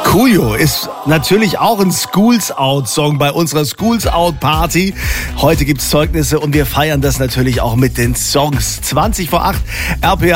Coolio ist natürlich auch ein Schools Out Song bei unserer Schools Out Party. Heute gibt's Zeugnisse und wir feiern das natürlich auch mit den Songs. 20 vor 8, RPA